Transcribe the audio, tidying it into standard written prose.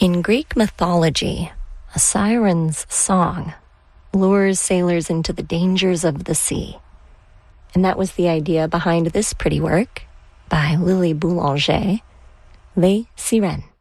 In Greek mythology, a siren's song lures sailors into the dangers of the sea. And that was the idea behind this pretty work by Lily Boulanger, Les Sirènes.